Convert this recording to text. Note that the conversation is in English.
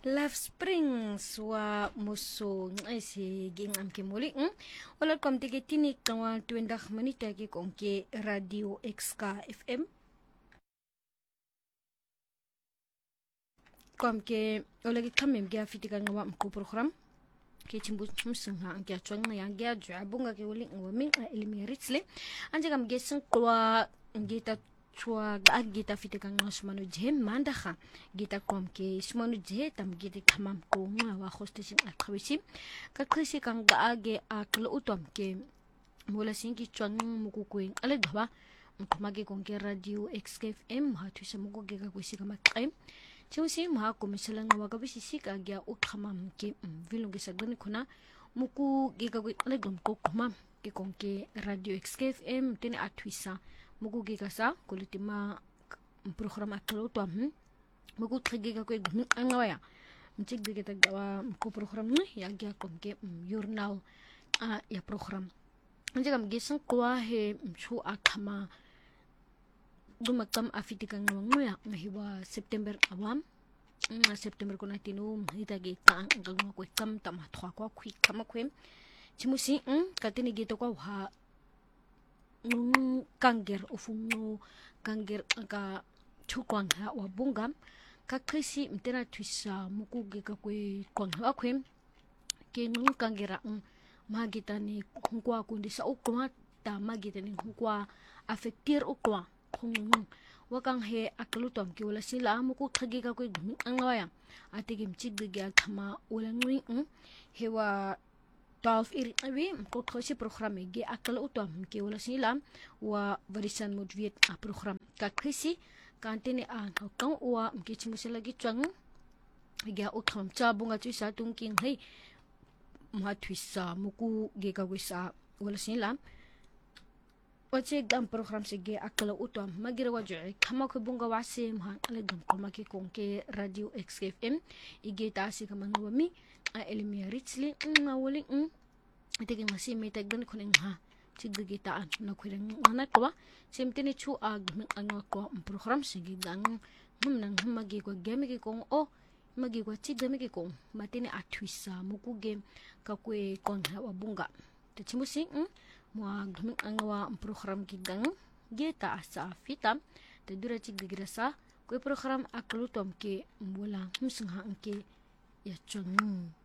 Love Springs wa muso ngesi gingam ke muli wala kom tiketini kawa 20 minute ke konke radio XK FM kom ke wala ke kamem ga fitika ngawa mko program ke chimbu msanga angia chwanga yangia jabunga ke wali ngwami elimi ritsle anje kam gesen kwa ngita chua agita fitika ngasmanu je mandaha gita kom ke smanu je tam gita kamam ko wa hostation akhawisi ka khisi kang age aklo utom ke mola singi chwang mukukweng ale dhwa mthumage konke radio XKFM hathu samugo ge ka kwisi kama qaim Cheusi maha komisala nga wagabi sisika gya ukhamam ke vilungi sagani kuna muku giga gwi alegom ko kumam ke konke radio XKFM tene atwisa muku giga sa kulitima program akalo to muku giga ko angawaya mchik giga tagawa muku program ni ya gya konke journal ya program njegam gesen kwa he mchu akama dumakam afitika ngawangya ngahiwa September awam September ko natinu hitagi ka ngangwa ko kam tama thwa ko khui kama kwem chimusi katini gito ko ha kanger ufungu kanger ka chukwang ha wa bungam ka krisi mtena twisa muku ge ka kwe kwang ha kwem ke kangera magitani kwa kundi sa ukwa ta magitani kwa affectir ukwa wakang he aklutom ki wala sila amuku thagi ka koy angawaya atigim chigga khama wala ngui hewa 12 iri abi ko khosi program ge aklutom ki wala sila wa varisan modviet a program ka khisi kantene a kang wa mkichmu sila gi chang ge ukham cha bunga chu sa tungking hei ma twisa muku ge ka wisa wala sila wache gam program sege akala utom magira wajue kama ko bunga wase ma ale gam kama ki konke radio XFM ige tasi kama ngwami a elimi richly ngawali tege ngasi me tagdan kunen ha chigge ta na kuren ngana kwa semtene chu ag ngwa ko program sege gang nang magi ko game ki kong o magi ko chigge me ki kong matene atwisa muku game ka kwe kon ha bunga te chimusi mua gming angwa program kigang geta asa fitam te dura chiggira sa ko program aklutom ke mula msungha ke ya chung